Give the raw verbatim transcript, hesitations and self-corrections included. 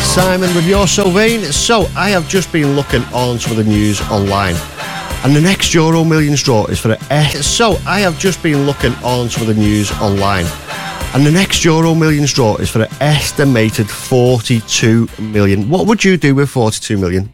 Simon with You're So Vain. So, I have just been looking on some of the news online, and the next Euro Millions draw is for a... So, I have just been looking on some of the news online, and the next Euro Millions draw is for an estimated forty-two million. What would you do with forty-two million?